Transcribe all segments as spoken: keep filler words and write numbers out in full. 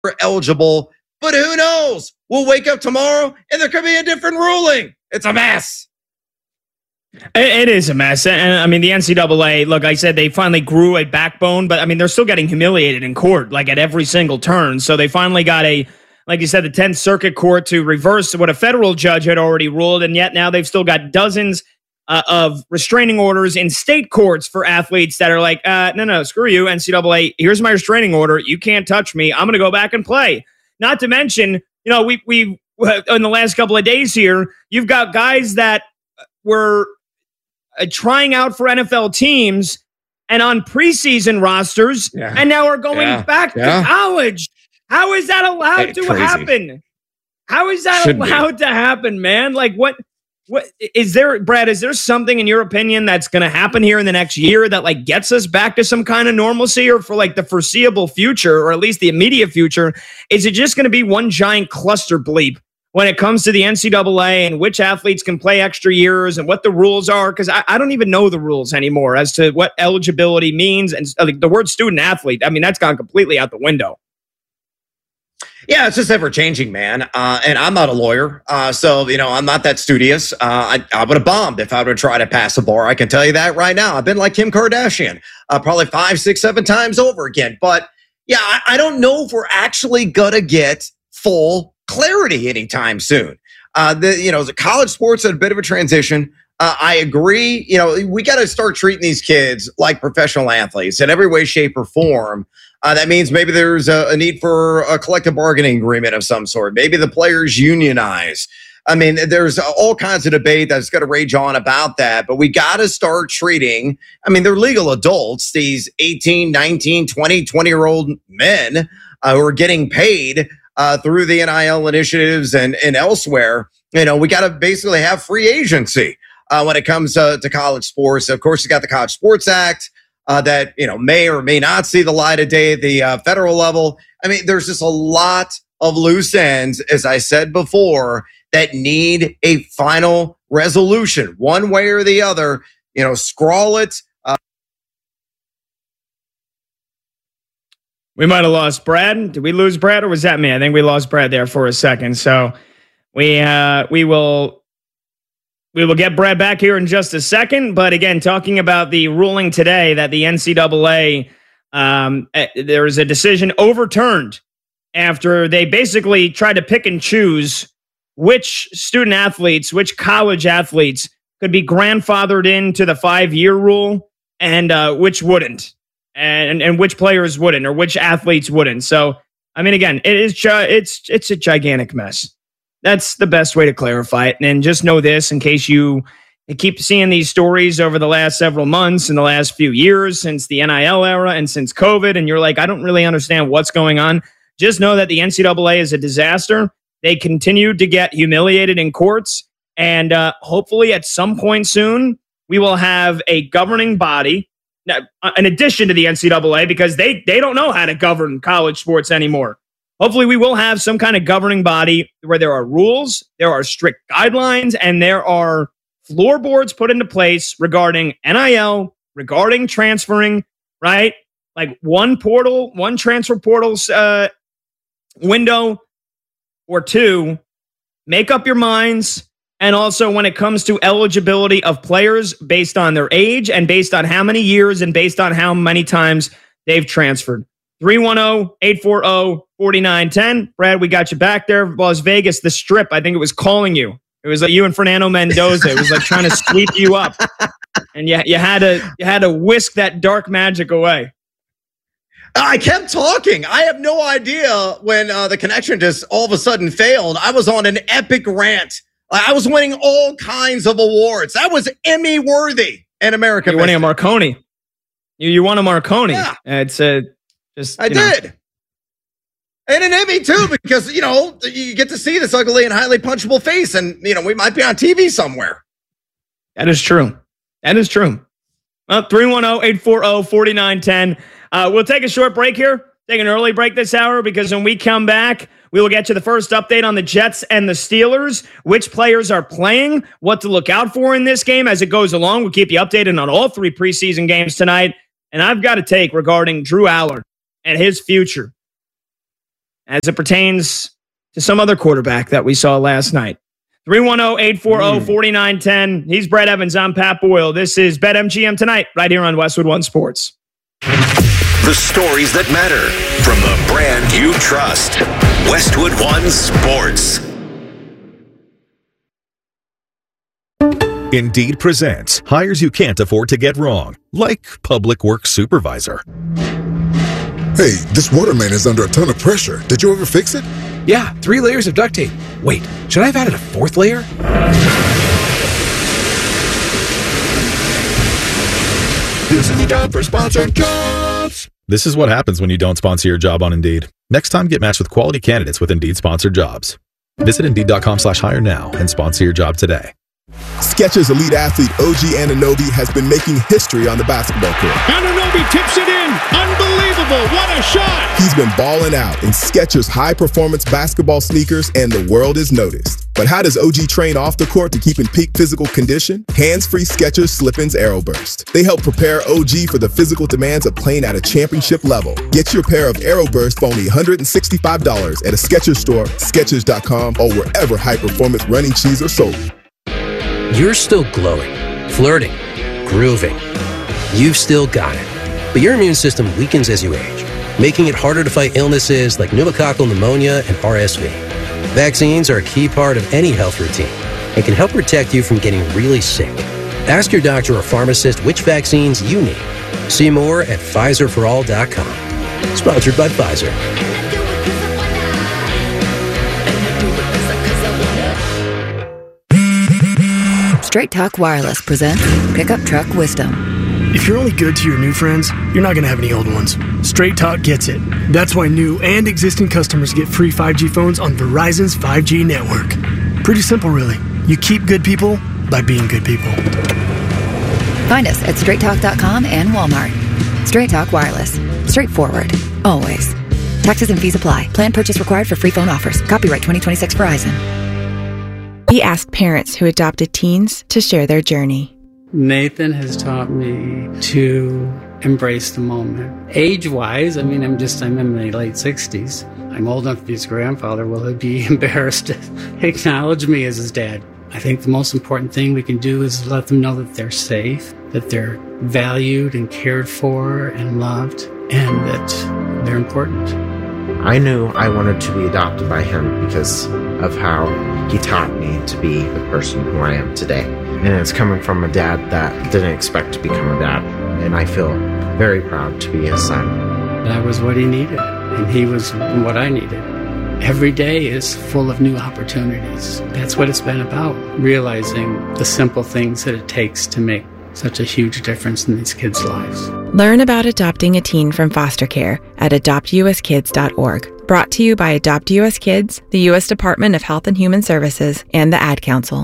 eligible. But who knows? We'll wake up tomorrow and there could be a different ruling. It's a mess. It is a mess. And I mean, the N C double A, look, I said they finally grew a backbone, but I mean, they're still getting humiliated in court, like at every single turn. So they finally got a, like you said, the tenth Circuit Court to reverse what a federal judge had already ruled. And yet now they've still got dozens uh, of restraining orders in state courts for athletes that are like, uh, no, no, screw you, N C double A. Here's my restraining order. You can't touch me. I'm going to go back and play. Not to mention, you know, we, we, in the last couple of days here, you've got guys that were uh, trying out for N F L teams and on preseason rosters, yeah. and now are going yeah. back yeah. to college. How is that allowed it's to crazy. happen? How is that Should allowed be. to happen, man? Like, what, what is there, Brad, is there something in your opinion that's going to happen here in the next year that like gets us back to some kind of normalcy, or for like the foreseeable future, or at least the immediate future? Is it just going to be one giant cluster bleep when it comes to the N C double A and which athletes can play extra years and what the rules are? Because I, I don't even know the rules anymore as to what eligibility means. And uh, like, the word student athlete, I mean, that's gone completely out the window. Yeah, it's just ever changing, man. Uh, and I'm not a lawyer, uh, so you know I'm not that studious. Uh, I, I would have bombed if I would have tried to pass a bar. I can tell you that right now. I've been like Kim Kardashian, uh, probably five, six, seven times over again. But yeah, I, I don't know if we're actually gonna get full clarity anytime soon. Uh, the you know the college sports at a bit of a transition. Uh, I agree. You know we got to start treating these kids like professional athletes in every way, shape, or form. Uh, that means maybe there's a, a need for a collective bargaining agreement of some sort. Maybe the players unionize. I mean, there's all kinds of debate that's going to rage on about that. But we got to start treating, I mean, they're legal adults, these eighteen, nineteen, twenty, twenty-year-old men uh, who are getting paid uh, through the N I L initiatives and, and elsewhere. You know, we got to basically have free agency uh, when it comes uh, to college sports. Of course, you got the College Sports Act. Uh, that, you know, may or may not see the light of day at the uh, federal level. I mean, there's just a lot of loose ends, as I said before, that need a final resolution, one way or the other. You know, scrawl it. Uh- we might have lost Brad. Did we lose Brad, or was that me? I think we lost Brad there for a second. So we uh, we will. We will get Brad back here in just a second. But again, talking about the ruling today that the N C double A, um, there was a decision overturned after they basically tried to pick and choose which student athletes, which college athletes could be grandfathered into the five-year rule and uh, which wouldn't, and, and which players wouldn't, or which athletes wouldn't. So, I mean, again, it is it's it's a gigantic mess. That's the best way to clarify it. And just know this, in case you keep seeing these stories over the last several months and the last few years since the N I L era and since COVID, and you're like, I don't really understand what's going on. Just know that the N C double A is a disaster. They continue to get humiliated in courts. And uh, hopefully at some point soon, we will have a governing body, now, in addition to the N C double A, because they, they don't know how to govern college sports anymore. Hopefully we will have some kind of governing body where there are rules, there are strict guidelines, and there are floorboards put into place regarding N I L, regarding transferring, right? Like one portal, one transfer portal's uh, window, or two. Make up your minds. And also when it comes to eligibility of players based on their age and based on how many years and based on how many times they've transferred. three one zero, eight four zero, four nine one zero. Brad, we got you back there. Las Vegas, the Strip, I think it was calling you. It was like you and Fernando Mendoza. It was like trying to sweep you up. And you, you, had to, you had to whisk that dark magic away. I kept talking. I have no idea when uh, the connection just all of a sudden failed. I was on an epic rant. I was winning all kinds of awards. That was Emmy worthy in America. You're winning a Marconi. You you won a Marconi. Yeah. It's a just. I did. Know. And an Emmy too, because you know you get to see this ugly and highly punchable face, and you know we might be on T V somewhere. That is true. That is true. Well, three one zero, eight four zero, four nine one zero. Uh, we'll take a short break here. Take an early break this hour, because when we come back, we will get to the first update on the Jets and the Steelers, which players are playing, what to look out for in this game as it goes along. We'll keep you updated on all three preseason games tonight. And I've got a take regarding Drew Aller and his future. as it pertains to some other quarterback that we saw last night. three one zero, eight four zero, four nine one zero. He's Brad Evans. I'm Pat Boyle. This is BetMGM Tonight, right here on Westwood One Sports. The stories that matter from the brand you trust. Westwood One Sports. Indeed presents hires you can't afford to get wrong, like public works supervisor. Hey, this water main is under a ton of pressure. Did you ever fix it? Yeah, three layers of duct tape. Wait, should I have added a fourth layer? This is the time for sponsored jobs. This is what happens when you don't sponsor your job on Indeed. Next time, get matched with quality candidates with Indeed sponsored jobs. Visit Indeed.com slash hire now and sponsor your job today. Skechers elite athlete O G Anunoby has been making history on the basketball court. Anunoby tips it in. Unbelievable. What a shot. He's been balling out in Skechers high-performance basketball sneakers, and the world is noticed. But how does O G train off the court to keep in peak physical condition? Hands-free Skechers Slip-ins Aeroburst. They help prepare O G for the physical demands of playing at a championship level. Get your pair of Aeroburst for only one hundred sixty-five dollars at a Skechers store, Skechers dot com, or wherever high-performance running shoes are sold. You're still glowing, flirting, grooving. You've still got it. But your immune system weakens as you age, making it harder to fight illnesses like pneumococcal pneumonia and R S V. Vaccines are a key part of any health routine and can help protect you from getting really sick. Ask your doctor or pharmacist which vaccines you need. See more at Pfizer for all dot com. Sponsored by Pfizer. Straight Talk Wireless presents Pickup Truck Wisdom. If you're only good to your new friends, you're not going to have any old ones. Straight Talk gets it. That's why new and existing customers get free five G phones on Verizon's five G network. Pretty simple, really. You keep good people by being good people. Find us at straight talk dot com and Walmart. Straight Talk Wireless. Straightforward. Always. Taxes and fees apply. Plan purchase required for free phone offers. Copyright twenty twenty-six Verizon. We asked parents who adopted teens to share their journey. Nathan has taught me to embrace the moment. Age-wise, I mean, I'm just, I'm in my late sixties. I'm old enough to be his grandfather. Will he be embarrassed to acknowledge me as his dad? I think the most important thing we can do is let them know that they're safe, that they're valued and cared for and loved, and that they're important. I knew I wanted to be adopted by him because of how he taught me to be the person who I am today. And it's coming from a dad that didn't expect to become a dad. And I feel very proud to be his son. That was what he needed, and he was what I needed. Every day is full of new opportunities. That's what it's been about, realizing the simple things that it takes to make such a huge difference in these kids' lives. Learn about adopting a teen from foster care at adopt u s kids dot org. Brought to you by Adopt U S Kids, the U S Department of Health and Human Services, and the Ad Council.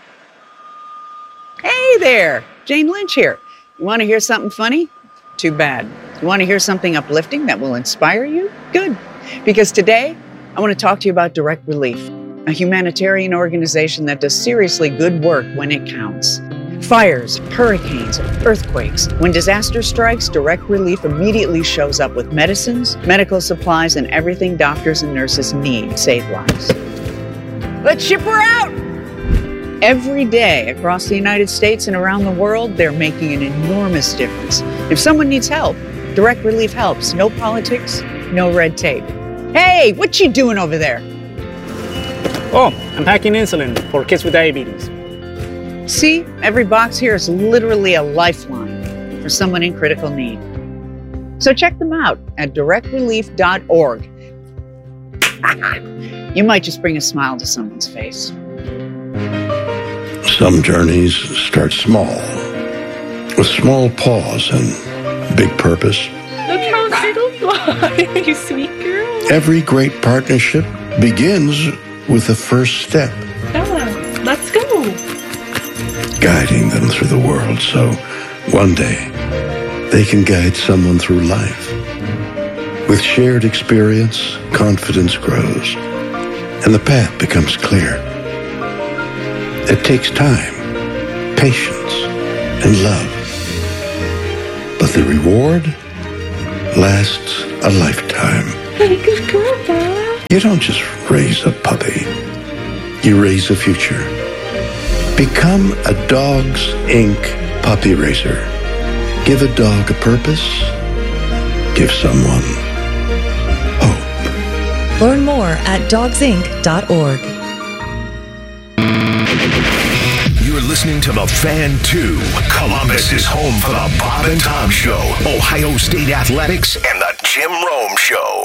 Hey there, Jane Lynch here. You want to hear something funny? Too bad. You want to hear something uplifting that will inspire you? Good. Because today, I want to talk to you about Direct Relief, a humanitarian organization that does seriously good work when it counts. Fires, hurricanes, earthquakes. When disaster strikes, Direct Relief immediately shows up with medicines, medical supplies, and everything doctors and nurses need to save lives. Let's ship her out! Every day across the United States and around the world, they're making an enormous difference. If someone needs help, Direct Relief helps. No politics, no red tape. Hey, what you doing over there? Oh, I'm packing insulin for kids with diabetes. See, every box here is literally a lifeline for someone in critical need. So check them out at direct relief dot org. You might just bring a smile to someone's face. Some journeys start small, with small pause and big purpose. Look how little fly, you sweet girl. Every great partnership begins with the first step. Bella, let's go. Guiding them through the world so one day they can guide someone through life. With shared experience, confidence grows, and the path becomes clear. It takes time, patience, and love. But the reward lasts a lifetime. Hey, good girl, Bella. You don't just raise a puppy. You raise a future. Become a Dogs Incorporated puppy raiser. Give a dog a purpose. Give someone hope. Learn more at dogs inc dot org. You're listening to The Fan two. Columbus is home for the Bob and Tom Show, Ohio State Athletics, and the Jim Rome Show.